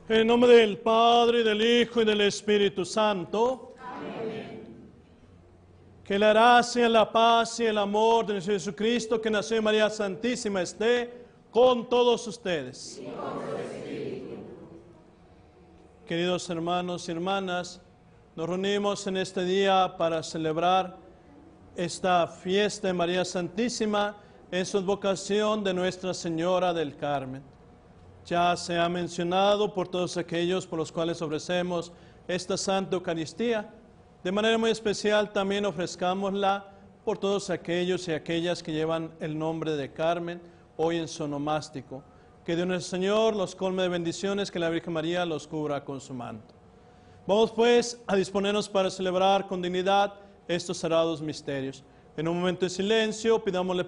En el nombre del Padre, del Hijo y del Espíritu Santo. Amén. Que la gracia, la paz y el amor de nuestro Jesucristo, que nació en María Santísima, esté con todos ustedes. Y con tu espíritu. Queridos hermanos y hermanas, nos reunimos en este día para celebrar esta fiesta de María Santísima en su advocación de Nuestra Señora del Carmen. Ya se ha mencionado por todos aquellos por los cuales ofrecemos esta Santa Eucaristía. De manera muy especial también ofrezcámosla por todos aquellos y aquellas que llevan el nombre de Carmen hoy en su onomástico. Que Dios nuestro Señor los colme de bendiciones, que la Virgen María los cubra con su manto. Vamos pues a disponernos para celebrar con dignidad estos sagrados misterios. En un momento de silencio pidámosle